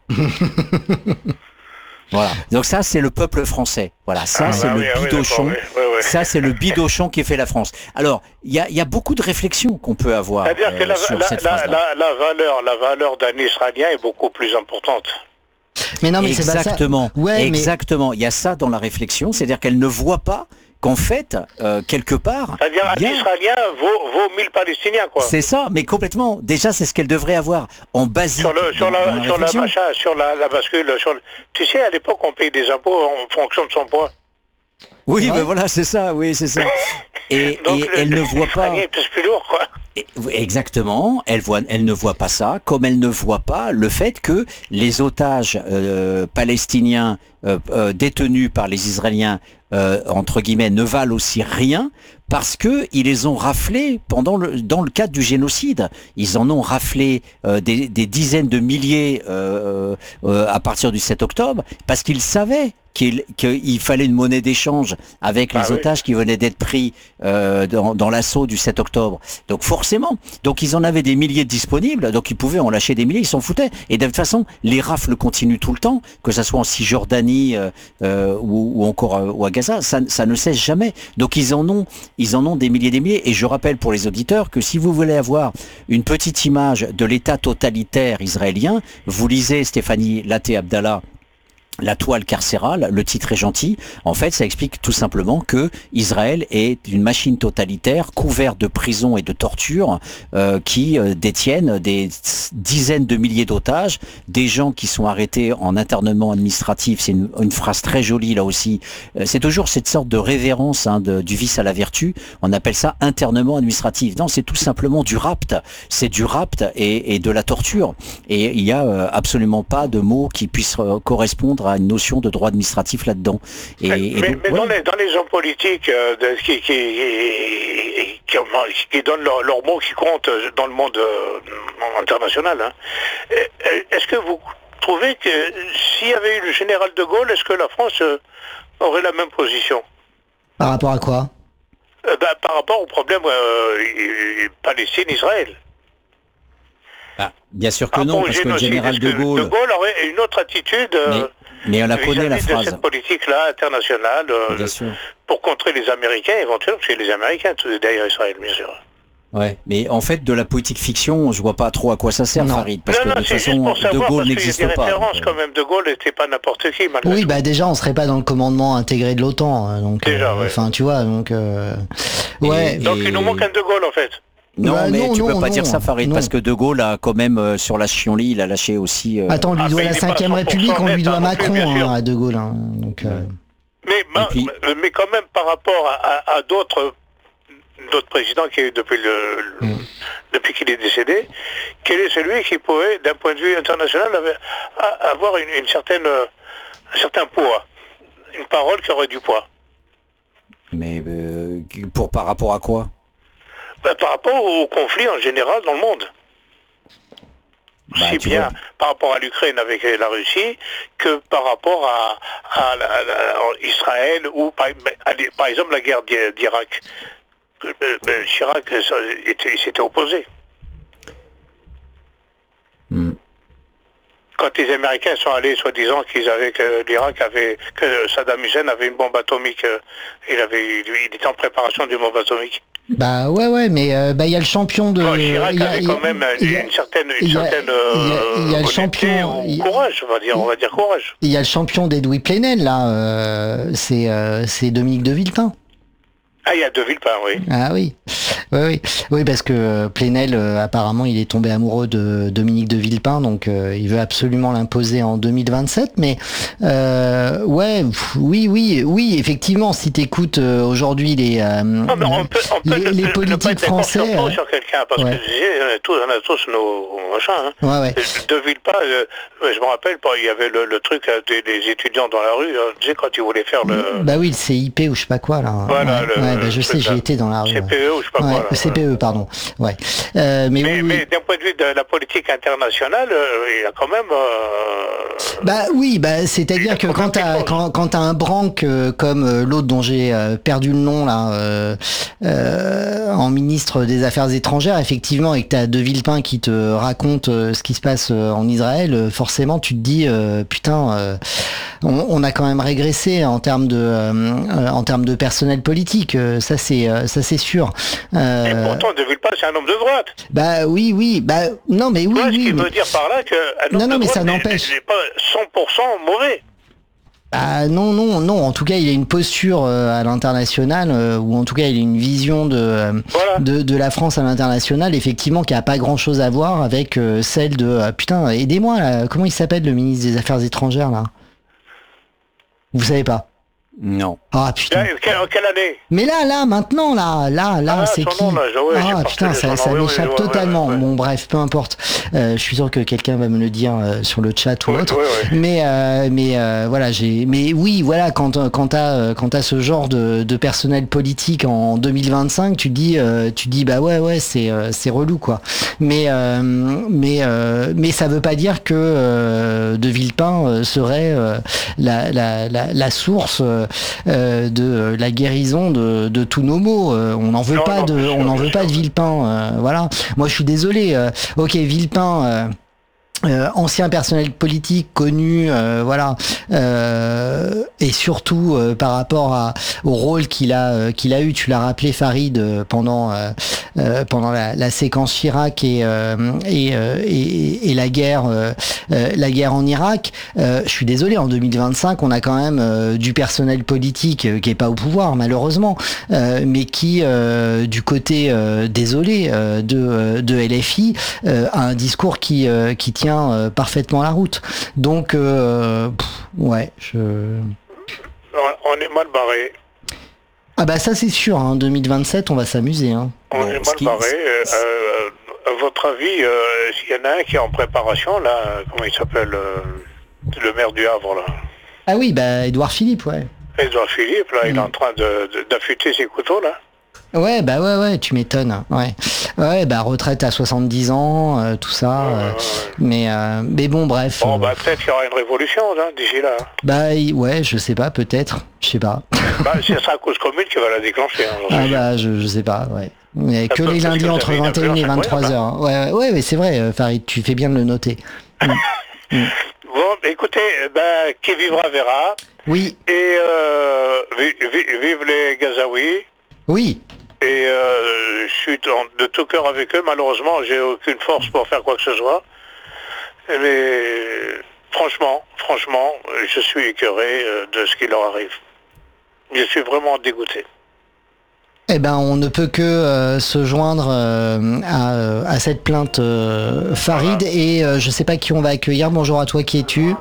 Voilà. Donc ça, c'est le peuple français. Voilà, ça, c'est le bidochon. Ça, c'est le bidochon qui fait la France. Alors, il y a beaucoup de réflexions qu'on peut avoir sur cette phrase-là. La valeur d'un Israélien est beaucoup plus importante. Mais non, mais exactement. C'est pas ça. Ouais, exactement. Il y a ça dans la réflexion, c'est-à-dire qu'elle ne voit pas qu'en fait, quelque part... C'est-à-dire un Israélien vaut 1000 Palestiniens, quoi. C'est ça, mais complètement. Déjà, c'est ce qu'elle devrait avoir en basique. Sur la bascule. Tu sais, à l'époque, on paye des impôts en fonction de son poids. Oui, ben voilà, c'est ça, oui, c'est ça. Et elle ne voit pas... C'est plus lourd, quoi. Exactement, elle ne voit pas ça, comme elle ne voit pas le fait que les otages palestiniens détenus par les Israéliens, entre guillemets, ne valent aussi rien parce que ils les ont raflés dans le cadre du génocide. Ils en ont raflé des dizaines de milliers à partir du 7 octobre parce qu'ils savaient qu'il fallait une monnaie d'échange avec les otages qui venaient d'être pris dans l'assaut du 7 octobre. Donc forcément, ils en avaient des milliers disponibles, donc ils pouvaient en lâcher des milliers, ils s'en foutaient. Et de toute façon, les rafles continuent tout le temps, que ça soit en Cisjordanie ou encore ou à Gaza, ça ne cesse jamais. Donc ils en ont des milliers. Et je rappelle pour les auditeurs que si vous voulez avoir une petite image de l'État totalitaire israélien, vous lisez Stéphanie Laté-Abdallah, La toile carcérale, le titre est gentil. En fait, ça explique tout simplement que Israël est une machine totalitaire couverte de prisons et de tortures qui détiennent des dizaines de milliers d'otages, des gens qui sont arrêtés en internement administratif. C'est une phrase très jolie là aussi. C'est toujours cette sorte de révérence du vice à la vertu. On appelle ça internement administratif. Non, c'est tout simplement du rapt. C'est du rapt et de la torture. Et il n'y a absolument pas de mots qui puissent correspondre à une notion de droit administratif là-dedans. Mais dans les hommes politiques qui donnent leurs mots qui comptent dans le monde international, est-ce que vous trouvez que s'il y avait eu le général de Gaulle, est-ce que la France aurait la même position? Par rapport à quoi? Par rapport au problème Palestine-Israël. Bien sûr que non, parce que le général de Gaulle... De Gaulle aurait une autre attitude mais on la connaît, la phrase. De cette politique-là internationale pour contrer les Américains, éventuellement, parce que les Américains, tout derrière Israël, bien sûr. Ouais, mais en fait, de la politique fiction, je vois pas trop à quoi ça sert, Farid, parce que de toute façon, de Gaulle n'existe pas. Il y a des références quand même. De Gaulle n'était pas n'importe qui, malgré tout. Déjà, on serait pas dans le commandement intégré de l'OTAN, donc. Déjà, enfin, tu vois, donc. Donc il nous manque un de Gaulle, en fait. Non, mais tu peux pas dire ça, Farid, parce que De Gaulle a quand même, sur la Chionly, il a lâché aussi... Attends, on lui doit la 5e République, on lui doit Macron à De Gaulle. Donc, mais quand même, par rapport à d'autres présidents qui depuis qu'il est décédé, quel est celui qui pouvait, d'un point de vue international, avoir un certain poids, une parole qui aurait du poids? Mais par rapport à quoi? Par rapport au conflit en général dans le monde. Si bien par rapport à l'Ukraine avec la Russie que par rapport à Israël ou par exemple la guerre d'Irak. Chirac s'était opposé. quand les Américains sont allés, soi-disant que Saddam Hussein avait une bombe atomique, il était en préparation d'une bombe atomique. Bah ouais, mais il y a le champion de. Chirac avait quand même une certaine le champion courage, on va dire courage. Il y a le champion d'Edoui Plenel là, c'est Dominique de Villepin. Ah, il y a De Villepin, oui. Ah oui, parce que Plenel, apparemment, il est tombé amoureux de Dominique de Villepin, donc il veut absolument l'imposer en 2027. Mais oui, effectivement, si t'écoutes aujourd'hui les politiques français, sur quelqu'un, parce que on a tous nos machins. Hein. Ouais. De Villepin, je me rappelle, il y avait le truc des étudiants dans la rue. Tu sais, quand ils voulaient faire le. Bah oui, le CIP ou je sais pas quoi là. Voilà. Je sais, j'y étais dans la rue. CPE ou je sais pas quoi. Là, le CPE, pardon. Ouais. Mais d'un point de vue de la politique internationale, il y a quand même. C'est-à-dire que quand t'as un branque comme l'autre dont j'ai perdu le nom là, en ministre des Affaires étrangères, effectivement, et que t'as De Villepin qui te raconte ce qui se passe en Israël, forcément tu te dis putain, on a quand même régressé en termes de personnel politique. Ça c'est sûr. Et pourtant, De Villepin, c'est un homme de droite. Bah oui. Non, mais oui. Ce qui veut dire par là qu'un homme de droite n'est pas 100% mauvais. Ah non. En tout cas, il a une posture à l'international, ou en tout cas, il a une vision de la France à l'international, effectivement, qui a pas grand-chose à voir avec celle de putain. Aidez-moi là. Comment il s'appelle le ministre des Affaires étrangères là? Vous savez pas? Non. Ah putain. Quelle année? Mais là, maintenant, c'est qui? Putain, ça m'échappe totalement. Ouais. Bon, bref, peu importe. Je suis sûr que quelqu'un va me le dire sur le chat ou autre. Ouais. Mais voilà, mais oui, voilà, quand t'as ce genre de personnel politique en 2025, tu dis bah ouais, c'est relou quoi. Mais ça veut pas dire que De Villepin serait la source de la guérison de tous nos maux. On n'en veut pas de Villepin. Voilà. Moi, je suis désolé. Ok, Villepin. Ancien personnel politique connu, et surtout par rapport au rôle qu'il a eu, tu l'as rappelé Farid, pendant la séquence Chirac et la guerre en Irak. Je suis désolé, en 2025 on a quand même du personnel politique qui est pas au pouvoir malheureusement, mais qui du côté désolé de LFI a un discours qui tient parfaitement la route. Donc on est mal barré. Ah bah ça c'est sûr, en 2027 on va s'amuser. Hein. On est mal barré. À votre avis, s'il y en a un qui est en préparation là, comment il s'appelle, le maire du Havre là? Ah oui, bah Édouard Philippe, ouais. Édouard Philippe là, il est en train d'affûter ses couteaux là. Ouais, tu m'étonnes. Ouais, retraite à 70 ans, tout ça. Mais bon, bref. Bon, peut-être qu'il y aura une révolution d'ici là. Ouais, je sais pas, peut-être. Je sais pas. Ce sera la cause commune qui va la déclencher. Je sais pas, ouais. Mais que les lundis entre 21 et 23 heures. Ouais, mais c'est vrai, Farid, tu fais bien de le noter. Bon, écoutez, qui vivra verra. Oui. Et vive les Gazaouis. Oui. Et je suis de tout cœur avec eux. Malheureusement, j'ai aucune force pour faire quoi que ce soit. Mais franchement, je suis écœuré de ce qui leur arrive. Je suis vraiment dégoûté. Eh ben, on ne peut que se joindre à cette plainte, Farid. Voilà. Et je sais pas qui on va accueillir. Bonjour à toi, qui es-tu?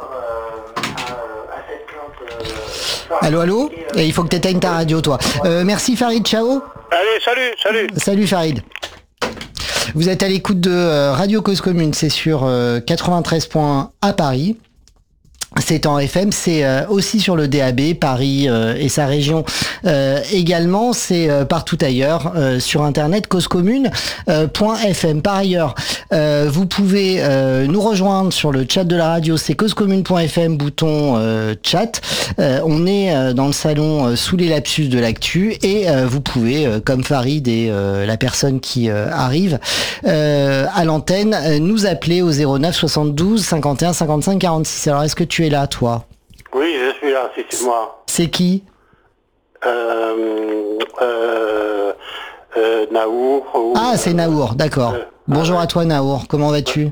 Allô. Et il faut que tu éteignes ta radio, toi. Merci Farid, ciao. Allez, salut. Salut Farid. Vous êtes à l'écoute de Radio Cause Commune, c'est sur 93 points à Paris. c'est en FM, c'est aussi sur le DAB, Paris et sa région également, c'est partout ailleurs, sur internet, causecommune.fm. Par ailleurs, vous pouvez nous rejoindre sur le chat de la radio, c'est causecommune.fm, bouton chat. On est dans le salon sous les lapsus de l'actu et vous pouvez, comme Farid et la personne qui arrive à l'antenne, nous appeler au 09 72 51 55 46. Alors, est-ce que tu es là, toi? Oui, je suis là, c'est moi. C'est qui? Naour. Ah, c'est Naour, d'accord. Bonjour à toi, Naour. Comment vas-tu?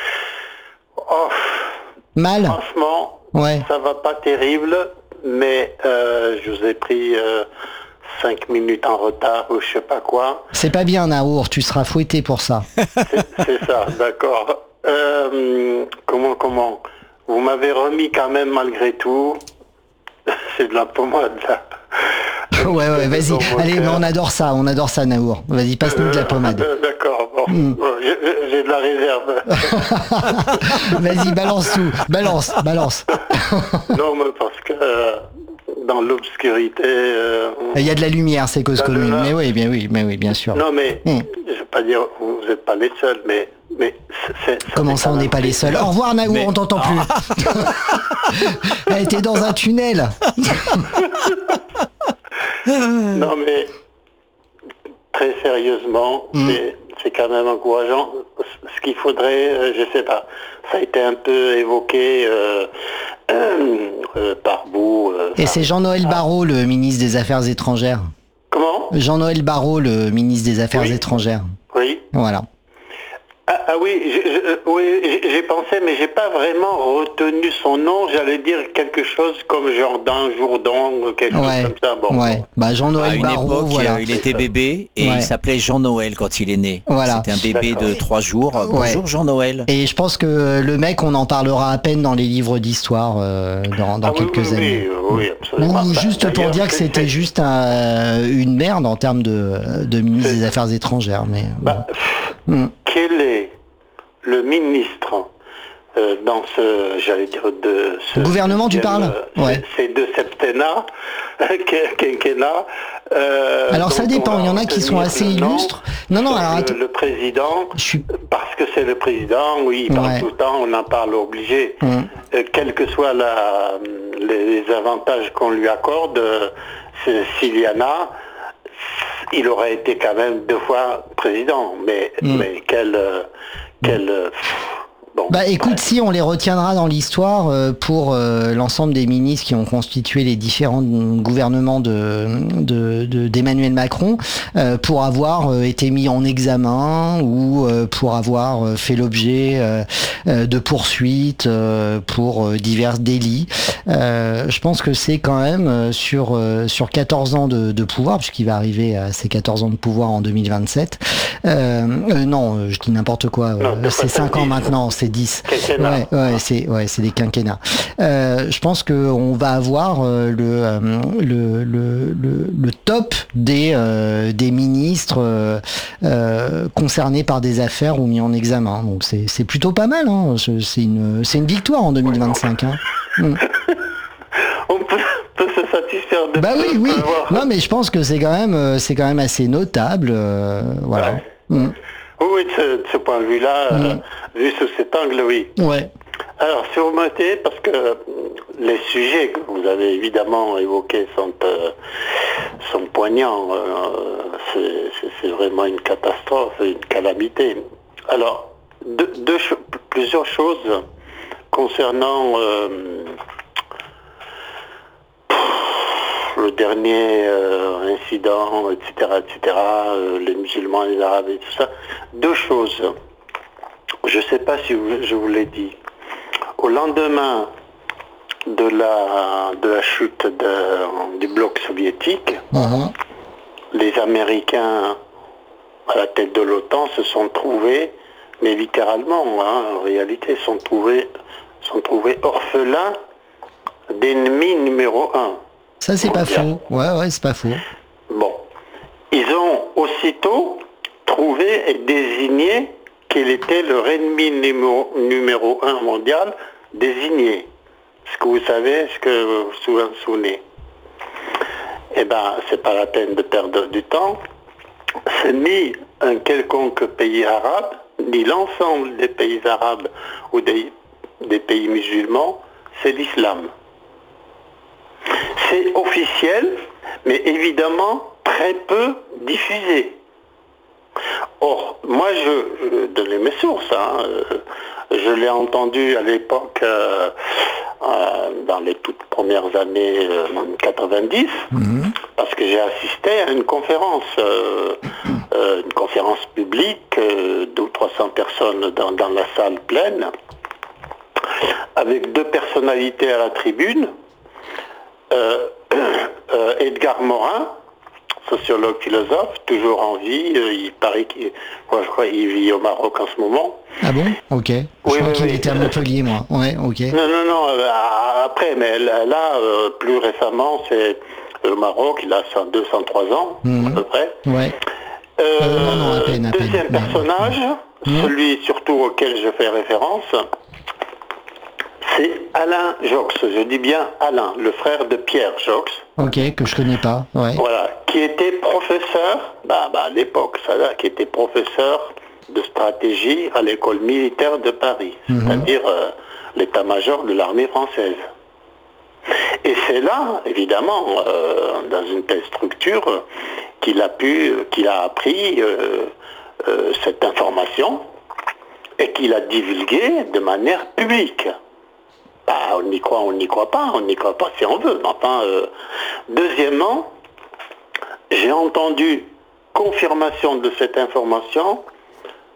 Mal? Franchement, ouais. Ça va pas terrible, mais je vous ai pris 5 minutes en retard ou je sais pas quoi. C'est pas bien, Naour, tu seras fouetté pour ça. C'est ça, d'accord. Comment vous m'avez remis quand même malgré tout. C'est de la pommade là. Ouais, vas-y. Allez, mais on adore ça, Naour. Vas-y, passe-nous de la pommade. D'accord, bon. J'ai de la réserve. Vas-y, balance tout. Balance. Non, mais parce que dans l'obscurité... Il y a de la lumière, c'est Cause Commune. Mais oui, bien sûr. Non, mais je ne veux pas dire vous n'êtes pas les seuls, mais comment ça, on n'est pas les seuls? Au revoir, Naour, on t'entend plus. Elle était dans un tunnel. Non, mais très sérieusement, c'est quand même encourageant. Ce qu'il faudrait, je sais pas, ça a été un peu évoqué par bout. Et c'est Jean-Noël Barrot, le ministre des Affaires étrangères. Comment? Jean-Noël Barrot, le ministre des Affaires étrangères. Oui. Voilà. Ah oui, j'ai pensé, mais j'ai pas vraiment retenu son nom. J'allais dire quelque chose comme Jourdan, quelque chose comme ça. Bon. Ouais. Bah Jean-Noël Barrot, époque, voilà. Il était bébé et il s'appelait Jean-Noël quand il est né. Voilà. C'était un bébé de 3 jours. Bonjour Jean-Noël. Et je pense que le mec, on en parlera à peine dans les livres d'histoire dans quelques années. Oui, absolument. Ou juste pour dire que c'était juste une merde en termes de ministre des Affaires étrangères. Mais quel est le ministre dans ce, j'allais dire, de ce gouvernement, tu parles? Ces deux septennats, quinquennat. Alors ça dépend, il y en a qui sont assez illustres. Non, alors le président, parce que c'est le président, oui, il parle tout le temps, on en parle obligé. Quels que soient les avantages qu'on lui accorde, s'il y en a, il aurait été quand même 2 fois président, mais quel bon. Bah écoute, si on les retiendra dans l'histoire pour l'ensemble des ministres qui ont constitué les différents gouvernements d'Emmanuel Macron, pour avoir été mis en examen ou pour avoir fait l'objet de poursuites pour divers délits. Je pense que c'est quand même sur 14 ans de pouvoir, puisqu'il va arriver à ses 14 ans de pouvoir en 2027. Non, je dis n'importe quoi. C'est 5 ans maintenant, c'est 10. C'est des quinquennats. Je pense qu'on va avoir le top des ministres concernés par des affaires ou mis en examen. Donc c'est plutôt pas mal. Hein. C'est une victoire en 2025. Hein. On peut se satisfaire de ça. Oui. Non, mais je pense que c'est quand même assez notable. Voilà. Ouais. Oui, de ce point de vue-là, vu sous cet angle, oui. Ouais. Alors, si vous mettez, parce que les sujets que vous avez évidemment évoqués sont poignants, c'est vraiment une catastrophe, une calamité. Alors, plusieurs choses concernant le dernier incident, etc., les musulmans, les arabes et tout ça. 2 choses. Je ne sais pas si je vous l'ai dit. Au lendemain de la chute du bloc soviétique, les Américains à la tête de l'OTAN se sont trouvés, mais littéralement, en réalité, sont trouvés orphelins d'ennemis numéro 1. Ça, c'est pas faux. Ouais, c'est pas faux. Bon. Ils ont aussitôt trouvé et désigné quel était leur ennemi numéro 1 mondial, désigné. ce que vous savez, est-ce que vous vous souvenez? Eh bien, c'est pas la peine de perdre du temps. C'est ni un quelconque pays arabe, ni l'ensemble des pays arabes ou des pays musulmans, c'est l'islam. C'est officiel, mais évidemment très peu diffusé. Or, moi, je donnais mes sources. Je l'ai entendu à l'époque, dans les toutes premières années 90, parce que j'ai assisté à une conférence publique, 200 ou 300 personnes dans la salle pleine, avec deux personnalités à la tribune, Edgar Morin, sociologue philosophe, toujours en vie, il paraît qu'il vit au Maroc en ce moment. Ah bon? Ok. Je crois qu'il était à Montpellier, moi. Ouais, ok. Non, après, mais là, plus récemment, c'est au Maroc, il a 102, 103 ans, à peu près. Ouais. Non, à peine. Deuxième personnage, celui surtout auquel je fais référence, c'est Alain Jox, je dis bien Alain, le frère de Pierre Jox. Ok, que je connais pas, ouais. Voilà, qui était professeur, à l'époque, qui était professeur de stratégie à l'école militaire de Paris, c'est-à-dire l'état-major de l'armée française. Et c'est là, évidemment, dans une telle structure, qu'il a appris cette information et qu'il a divulgué de manière publique. On y croit pas si on veut. Enfin, deuxièmement, j'ai entendu confirmation de cette information